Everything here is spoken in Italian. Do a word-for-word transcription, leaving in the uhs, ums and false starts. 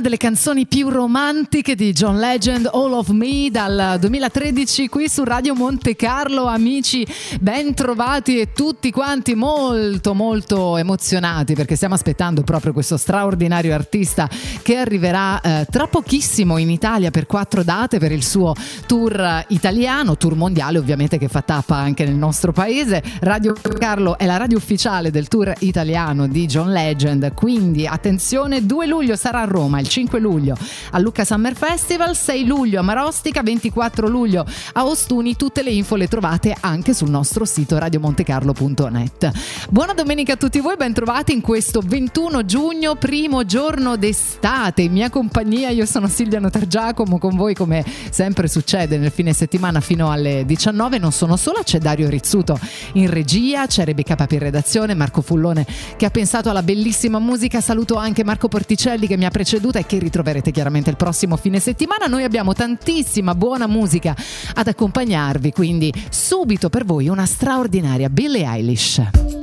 delle canzoni più romantiche di John Legend, All of Me, dal duemilatredici qui su Radio Monte Carlo. Amici, ben trovati e tutti quanti molto molto emozionati perché stiamo aspettando proprio questo straordinario artista che arriverà eh, tra pochissimo in Italia per quattro date per il suo tour italiano, tour mondiale ovviamente, che fa tappa anche nel nostro paese. Radio Carlo è la radio ufficiale del tour italiano di John Legend, quindi attenzione, due luglio sarà a Roma, il cinque luglio al Lucca Summer Festival, sei luglio a Marostica, ventiquattro luglio a Ostuni. Tutte le info le trovate anche sul nostro sito radio monte carlo punto net. Buona domenica a tutti voi, ben trovati in questo ventuno giugno, primo giorno d'estate. In mia compagnia io sono Silvia Notargiacomo, con voi come sempre succede nel fine settimana fino alle diciannove. Non sono sola, c'è Dario Rizzuto in regia, c'è Rebecca Papi in redazione, Marco Fullone che ha pensato alla bellissima musica. Saluto anche Marco Porticelli che mi ha preceduta e che ritroverete chiaramente il prossimo fine settimana. Noi abbiamo tantissima buona musica ad accompagnarvi, quindi subito per voi una straordinaria Billie Eilish.